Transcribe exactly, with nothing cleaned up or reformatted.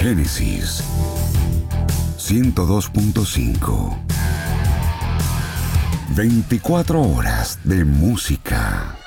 Génesis ciento dos punto cinco. veinticuatro horas de música.